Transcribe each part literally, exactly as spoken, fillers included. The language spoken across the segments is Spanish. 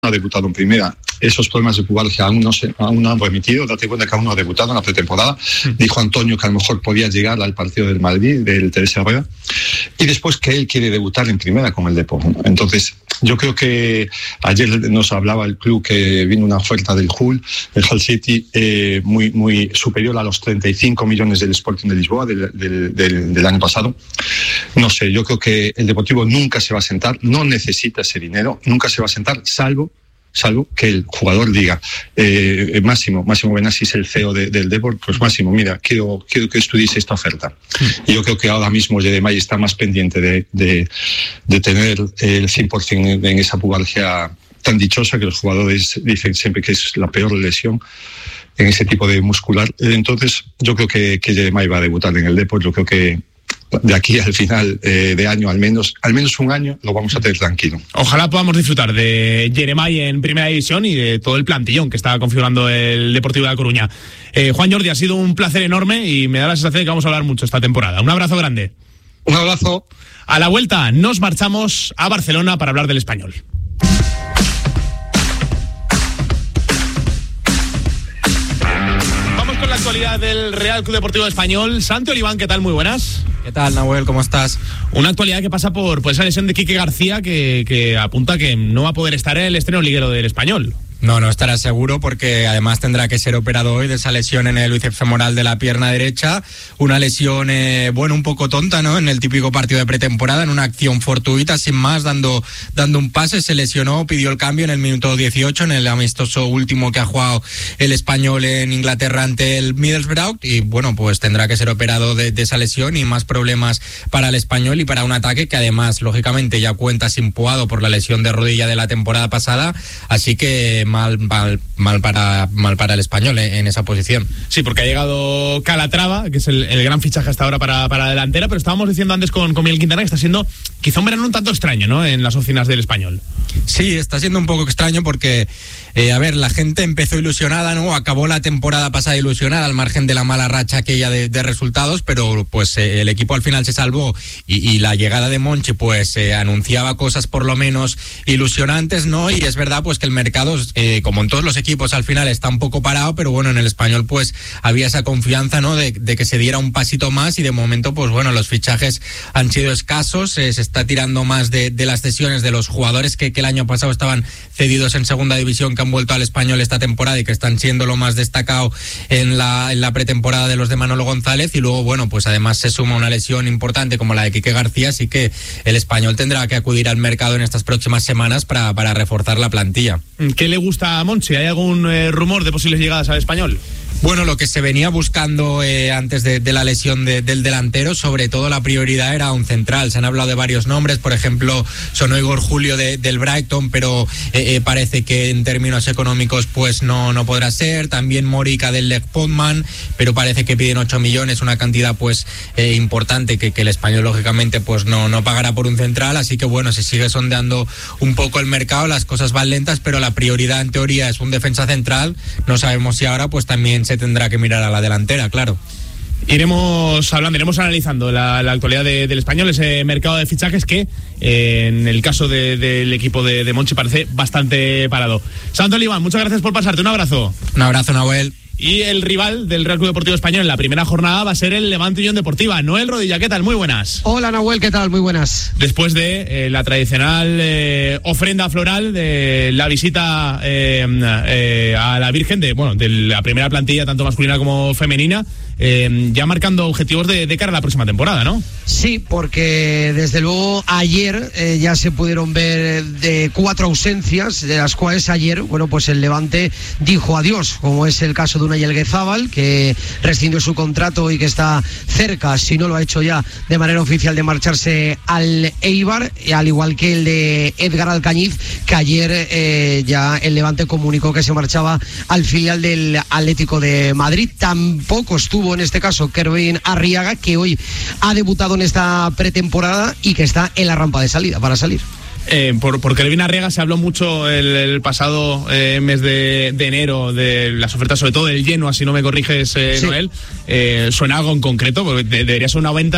ha debutado en primera. Esos problemas de pubalgia aún no, se, aún no han remitido. Date cuenta que aún no ha debutado en la pretemporada. Sí. Dijo Antonio que a lo mejor podía llegar al partido del Madrid, del Teresa Herrera. Y después que él quiere debutar en primera con el Depor. Entonces, yo creo que ayer nos hablaba el club que vino una oferta del Hull, del Hull City, eh, muy, muy superior a los treinta y cinco millones del Sporting de Lisboa del, del, del, del año pasado. No sé, yo creo que el Deportivo nunca se va a sentar, no necesita ese dinero, nunca se va a sentar, salvo salvo que el jugador diga, eh, Máximo, Máximo Benassi es el C E O de, del Depor, pues Máximo, mira, quiero, quiero que estudies esta oferta. Y yo creo que ahora mismo Jeremai está más pendiente de, de, de tener el cien por ciento en esa pubalgia tan dichosa que los jugadores dicen siempre que es la peor lesión en ese tipo de muscular. Entonces, yo creo que, que Jeremai va a debutar en el Depor. Yo creo que de aquí al final eh, de año, al menos al menos un año, lo vamos a tener tranquilo. Ojalá podamos disfrutar de Jeremai en Primera División y de todo el plantillón que está configurando el Deportivo de La Coruña. Eh, Juan Jordi, ha sido un placer enorme y me da la sensación de que vamos a hablar mucho esta temporada. Un abrazo grande. Un abrazo. A la vuelta nos marchamos a Barcelona para hablar del Español. La actualidad del Real Club Deportivo Español. Santi Oliván, ¿qué tal? Muy buenas. ¿Qué tal, Nahuel? ¿Cómo estás? Una actualidad que pasa por, por esa lesión de Quique García que, que apunta que no va a poder estar en el estreno liguero del Español. No, no estará seguro porque además tendrá que ser operado hoy de esa lesión en el bíceps femoral de la pierna derecha. Una lesión, eh, bueno, un poco tonta, ¿no? En el típico partido de pretemporada, en una acción fortuita, sin más, dando, dando un pase, se lesionó, pidió el cambio en el minuto dieciocho, en el amistoso último que ha jugado el Español en Inglaterra ante el Middlesbrough. Y bueno, pues tendrá que ser operado de, de esa lesión y más problemas para el Español y para un ataque que además, lógicamente, ya cuenta sin Puado por la lesión de rodilla de la temporada pasada. Así que Mal, mal, mal, para, mal para el Español eh, en esa posición. Sí, porque ha llegado Calatrava, que es el, el gran fichaje hasta ahora para, para la delantera, pero estábamos diciendo antes con, con Miguel Quintana que está siendo quizá un verano un tanto extraño, ¿no?, en las oficinas del Español. Sí, está siendo un poco extraño porque, eh, a ver, la gente empezó ilusionada, ¿no? Acabó la temporada pasada ilusionada al margen de la mala racha aquella de, de resultados, pero pues eh, el equipo al final se salvó y, y la llegada de Monchi pues eh, anunciaba cosas por lo menos ilusionantes, ¿no? Y es verdad pues que el mercado, eh, como en todos los equipos, al final está un poco parado, pero bueno, en el Español pues había esa confianza, ¿no?, de, de que se diera un pasito más y de momento pues bueno, los fichajes han sido escasos, eh, se está tirando más de, de las cesiones de los jugadores que, que el año pasado estaban cedidos en segunda división, que han vuelto al Español esta temporada y que están siendo lo más destacado en la, en la pretemporada de los de Manolo González. Y luego, bueno, pues además se suma una lesión importante como la de Quique García, así que el Español tendrá que acudir al mercado en estas próximas semanas para, para reforzar la plantilla. ¿Qué le gusta a Monchi? ¿Hay algún eh, rumor de posibles llegadas al Español? Bueno, lo que se venía buscando eh, antes de, de la lesión de, del delantero, sobre todo la prioridad era un central. Se han hablado de varios nombres, por ejemplo, sonó Igor Julio de, del Brighton, pero eh, eh, parece que en términos económicos pues no, no podrá ser. También Morica del Lech Poznan, pero parece que piden ocho millones, una cantidad pues eh, importante que, que el Español lógicamente pues no, no pagará por un central. Así que bueno, se sigue sondeando un poco el mercado, las cosas van lentas, pero la prioridad en teoría es un defensa central. No sabemos si ahora pues también se se tendrá que mirar a la delantera, claro. Iremos hablando, iremos analizando la, la actualidad de, del Español, ese mercado de fichajes que eh, en el caso de, del equipo de, de Monchi parece bastante parado. Santo Oliván, muchas gracias por pasarte, un abrazo. Un abrazo, Nahuel. Y el rival del Real Club Deportivo Español en la primera jornada va a ser el Levante Unión Deportiva. Noel Rodilla, ¿qué tal? Muy buenas. Hola, Nahuel, ¿qué tal? Muy buenas. Después de eh, la tradicional eh, ofrenda floral de la visita eh, eh, a la Virgen de, bueno, de la primera plantilla, tanto masculina como femenina, eh, ya marcando objetivos de, de cara a la próxima temporada, ¿no? Sí, porque desde luego ayer eh, ya se pudieron ver de cuatro ausencias, de las cuales ayer, bueno, pues el Levante dijo adiós, como es el caso de Unai Elguezábal, que rescindió su contrato y que está cerca, si no lo ha hecho ya de manera oficial, de marcharse al Eibar, al igual que el de Edgar Alcañiz, que ayer eh, ya el Levante comunicó que se marchaba al filial del Atlético de Madrid. Tampoco estuvo en este caso Kervin Arriaga, que hoy ha debutado en esta pretemporada y que está en la rampa de salida para salir. Eh, por, por Kervin Arriaga se habló mucho el, el pasado eh, mes de, de enero de las ofertas, sobre todo del Genoa, si no me corriges, eh, sí. Noel. Eh, ¿Suena algo en concreto? Porque de, debería ser una venta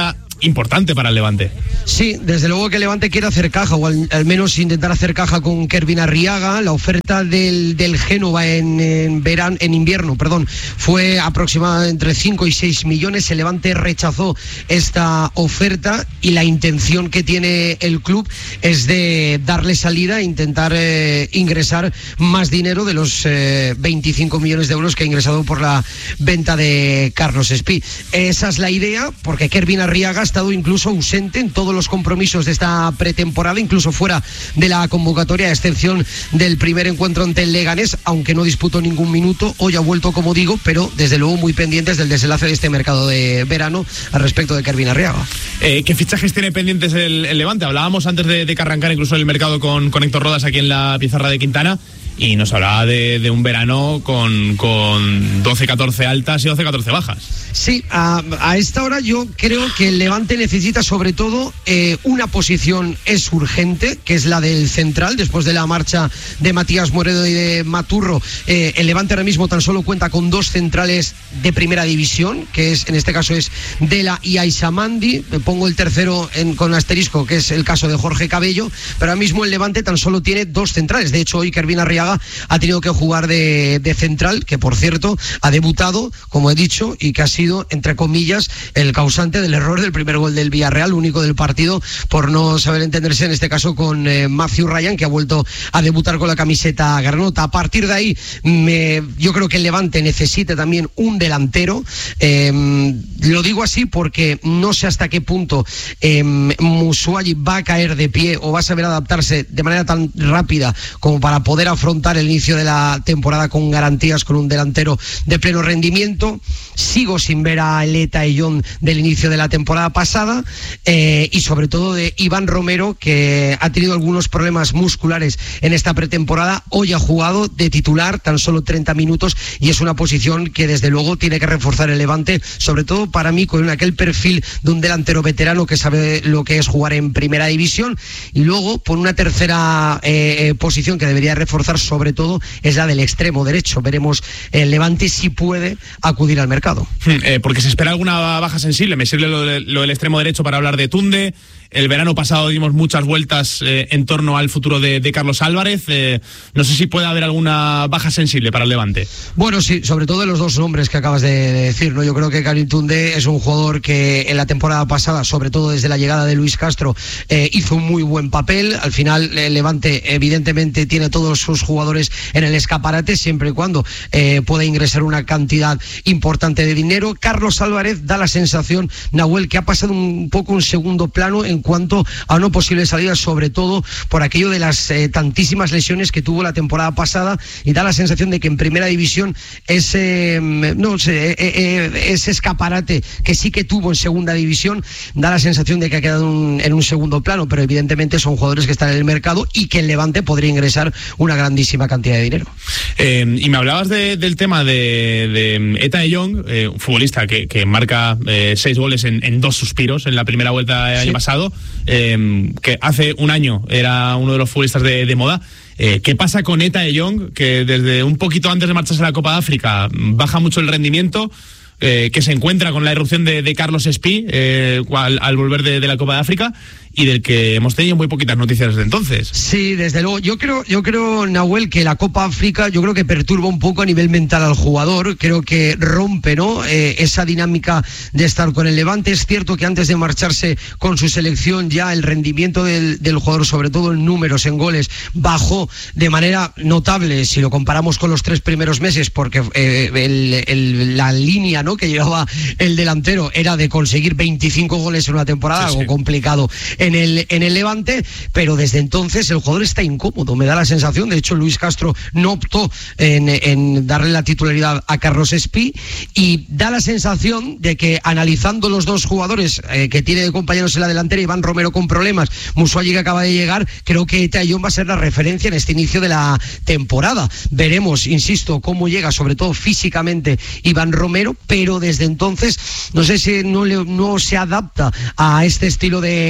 importante para el Levante. Sí, desde luego que el Levante quiere hacer caja, o al, al menos intentar hacer caja con Kervin Arriaga. La oferta del, del Génova en, en verano, en invierno, perdón, fue aproximadamente entre cinco y seis millones. El Levante rechazó esta oferta y la intención que tiene el club es de darle salida e intentar eh, ingresar más dinero de los eh, veinticinco millones de euros que ha ingresado por la venta de Carlos Espí. Esa es la idea, porque Kervin Arriaga ha estado incluso ausente en todos los compromisos de esta pretemporada, incluso fuera de la convocatoria, a excepción del primer encuentro ante el Leganés, aunque no disputó ningún minuto. Hoy ha vuelto, como digo, pero desde luego muy pendientes del desenlace de este mercado de verano al respecto de Kervin Arriaga. Eh, ¿Qué fichajes tiene pendientes el, el Levante? Hablábamos antes de, de que arrancara incluso el mercado con, con Héctor Rodas aquí en la pizarra de Quintana, y nos hablaba de, de un verano con, con doce catorce altas y doce catorce bajas. Sí, a, a esta hora yo creo que el Levante necesita sobre todo eh, una posición es urgente, que es la del central. Después de la marcha de Matías Moredo y de Maturro, eh, el Levante ahora mismo tan solo cuenta con dos centrales de primera división, que es en este caso es Dela y Aisamandi. Me pongo el tercero en, con asterisco, que es el caso de Jorge Cabello, pero ahora mismo el Levante tan solo tiene dos centrales. De hecho, hoy Kervin Arriaga ha tenido que jugar de, de central, que por cierto ha debutado, como he dicho, y que ha sido, entre comillas, el causante del error del primer gol del Villarreal, único del partido, por no saber entenderse en este caso con eh, Matthew Ryan, que ha vuelto a debutar con la camiseta granota. A partir de ahí, me, yo creo que el Levante necesita también un delantero. Eh, lo digo así porque no sé hasta qué punto eh, Moussouayi va a caer de pie o va a saber adaptarse de manera tan rápida como para poder afrontar el inicio de la temporada con garantías, con un delantero de pleno rendimiento. Sigo sin ver a Eleta y John del inicio de la temporada pasada, eh, y sobre todo de Iván Romero, que ha tenido algunos problemas musculares en esta pretemporada. Hoy ha jugado de titular tan solo treinta minutos y es una posición que desde luego tiene que reforzar el Levante, sobre todo para mí con aquel perfil de un delantero veterano que sabe lo que es jugar en primera división. Y luego por una tercera eh, posición que debería reforzar sobre todo es la del extremo derecho. Veremos el Levante si puede acudir al mercado. Eh, porque se espera alguna baja sensible. Me sirve lo, de, lo del extremo derecho para hablar de Tunde. El verano pasado dimos muchas vueltas eh, en torno al futuro de, de Carlos Álvarez. Eh, no sé si puede haber alguna baja sensible para el Levante. Bueno, sí, sobre todo de los dos nombres que acabas de, de decir, ¿no? Yo creo que Karim Tunde es un jugador que en la temporada pasada, sobre todo desde la llegada de Luis Castro, eh, hizo un muy buen papel. Al final el Levante evidentemente tiene todos sus jugadores en el escaparate, siempre y cuando eh, pueda ingresar una cantidad importante de dinero. Carlos Álvarez da la sensación, Nahuel, que ha pasado un poco un segundo plano en cuanto a una posible salida, sobre todo por aquello de las eh, tantísimas lesiones que tuvo la temporada pasada, y da la sensación de que en primera división ese, no sé, eh, eh, ese escaparate que sí que tuvo en segunda división, da la sensación de que ha quedado un, en un segundo plano, pero evidentemente son jugadores que están en el mercado y que el Levante podría ingresar una grandísima cantidad de dinero. Eh, y me hablabas de, del tema de, de Eta de Jong, eh, un futbolista que, que marca eh, seis goles en, en dos suspiros en la primera vuelta del sí. año pasado. Eh, que hace un año era uno de los futbolistas de, de moda. Eh, ¿Qué pasa con Eta de Jong, que desde un poquito antes de marcharse a la Copa de África baja mucho el rendimiento, eh, que se encuentra con la irrupción de, de Carlos Espí eh, al, al volver de, de la Copa de África, y del que hemos tenido muy poquitas noticias desde entonces? Sí, desde luego. Yo creo, yo creo, Nahuel, que la Copa África, yo creo que perturba un poco a nivel mental al jugador. Creo que rompe, ¿no? Eh, esa dinámica de estar con el Levante. Es cierto que antes de marcharse con su selección ya el rendimiento del, del jugador, sobre todo en números, en goles, bajó de manera notable si lo comparamos con los tres primeros meses, porque eh, el, el, la línea, ¿no?, que llevaba el delantero era de conseguir veinticinco goles en una temporada, sí, algo sí. complicado en el, en el Levante, pero desde entonces el jugador está incómodo, me da la sensación. De hecho, Luis Castro no optó en, en darle la titularidad a Carlos Espí, y da la sensación de que, analizando los dos jugadores eh, que tiene de compañeros en la delantera, Iván Romero con problemas, Moussouayi que acaba de llegar, creo que Eta de Jong va a ser la referencia en este inicio de la temporada. Veremos, insisto, cómo llega, sobre todo físicamente, Iván Romero, pero desde entonces no sé si no, le, no se adapta a este estilo de Luis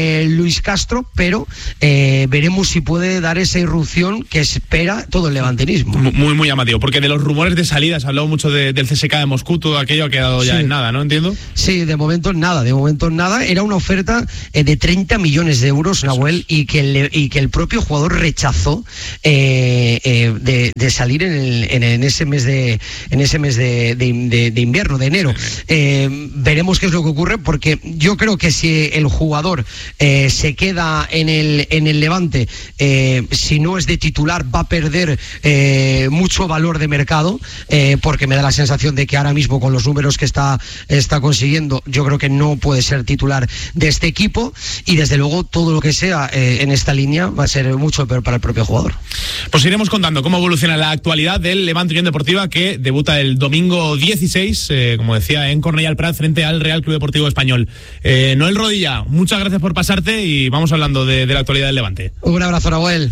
Luis Castro, pero eh, veremos si puede dar esa irrupción que espera todo el levantinismo. Muy, muy llamativo, porque de los rumores de salida se ha hablado mucho de, del C S K de Moscú, todo aquello ha quedado ya sí. en nada, ¿no? Entiendo. Sí, de momento en nada, de momento en nada. Era una oferta eh, de treinta millones de euros, Nahuel, y que el, y que el propio jugador rechazó eh, eh, de, de salir en, el, en, en ese mes de en ese mes de, de, de, de invierno, de enero. Sí. Eh, veremos qué es lo que ocurre, porque yo creo que si el jugador eh, se queda en el en el Levante, eh, si no es de titular, va a perder eh, mucho valor de mercado, eh, porque me da la sensación de que ahora mismo, con los números que está, está consiguiendo, yo creo que no puede ser titular de este equipo, y desde luego todo lo que sea eh, en esta línea va a ser mucho peor para el propio jugador. Pues iremos contando cómo evoluciona la actualidad del Levante Unión Deportiva, que debuta el domingo dieciséis, eh, como decía, en Cornellà del Prat, frente al Real Club Deportivo Español. Eh, Noel Rodilla, muchas gracias por pasarte, y vamos hablando de, de la actualidad del Levante. Un abrazo, Nahuel.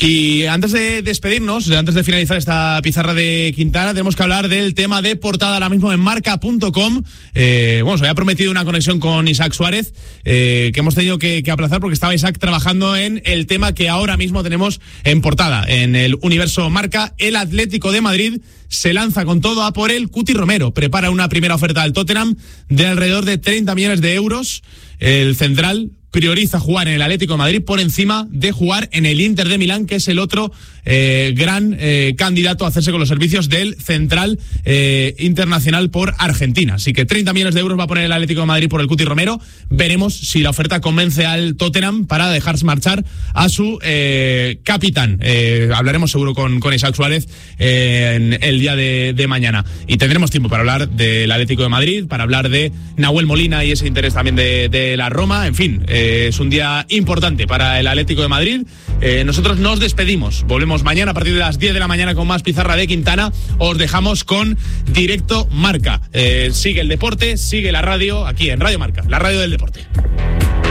Y antes de despedirnos, antes de finalizar esta pizarra de Quintana, tenemos que hablar del tema de portada ahora mismo en marca punto com. Eh, bueno, se había prometido una conexión con Isaac Suárez, eh, que hemos tenido que, que aplazar porque estaba Isaac trabajando en el tema que ahora mismo tenemos en portada, en el universo Marca. El Atlético de Madrid se lanza con todo a por el Cuti Romero. Prepara una primera oferta al Tottenham de alrededor de treinta millones de euros. El central prioriza jugar en el Atlético de Madrid por encima de jugar en el Inter de Milán, que es el otro eh, gran eh, candidato a hacerse con los servicios del central eh, internacional por Argentina. Así que treinta millones de euros va a poner el Atlético de Madrid por el Cuti Romero. Veremos si la oferta convence al Tottenham para dejarse marchar a su eh, capitán. Eh, hablaremos seguro con, con Isaac Suárez eh, en el día de, de mañana. Y tendremos tiempo para hablar del Atlético de Madrid, para hablar de Nahuel Molina y ese interés también de, de la Roma. En fin, eh, es un día importante para el Atlético de Madrid. Eh, nosotros nos despedimos. Volvemos mañana a partir de las diez de la mañana con más pizarra de Quintana. Os dejamos con Directo Marca. Eh, sigue el deporte, sigue la radio aquí en Radio Marca, la radio del deporte.